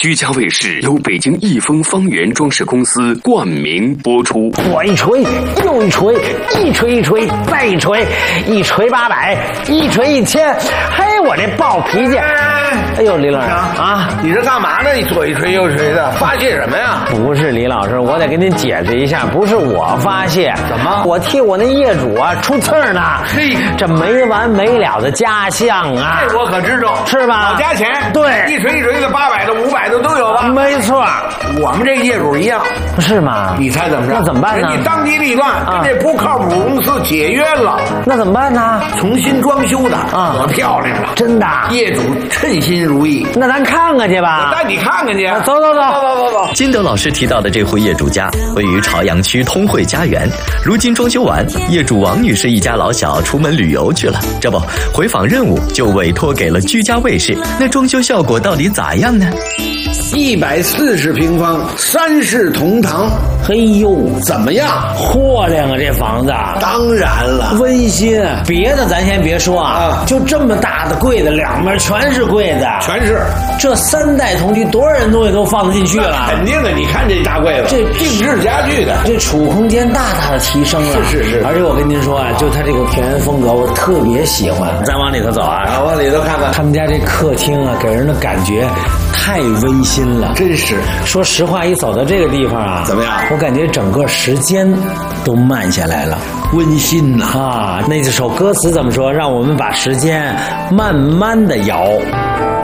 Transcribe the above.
居家卫视由北京益丰方圆装饰公司冠名播出。 我一锤又一锤，一锤一锤再一锤，一锤800，一锤1000。嘿，我这暴脾气！哎呦，李老师啊， 你这干嘛呢？你左一锤右一锤的，发泄什么呀？ 不是李老师，我得跟您解释一下，不是我发泄， 怎么？ 我替我那业主啊出刺儿呢。 嘿， 这没完没了的家项啊， 这我可知道， 是吧？ 老加钱， 对， 一锤一锤的800的500的都有吧？ 没错， 我们这业主一样， 是吗？ 你猜怎么着？ 那怎么办呢？ 人家当机立断，跟这不靠谱公司解约了。 那怎么办呢？ 重新装修的，可漂亮了， 真的。 业主称心如意。 那咱看看去吧。 我带你看看去。 走。 金德老师提到的这户业主家位于朝阳区通惠家园，如今装修完，业主王女士一家老小出门旅游去了，这不回访任务就委托给了居家卫视。那装修效果到底咋样呢 ？140平方，3室同堂。 嘿呦， 怎么样？ 豁亮啊，这房子！ 当然了， 温馨。别的咱先别说啊，就这么大的柜子，两边全是柜子， 全是。 这3代同居，多少人东西都放得进去了。 肯定的，你看这大柜子，这定制家具的， 这储物空间大大的提升了。 是。 而且我跟您说啊，就它这个田园风格，我特别喜欢。咱往里头走啊， 往里头看看。 他们家这客厅啊，给人的感觉太温馨了， 真是。 说实话，一走到这个地方啊， 怎么样？ 我感觉整个时间都慢下来了， 温馨呐啊！那首歌词怎么说？让我们把时间慢慢的摇。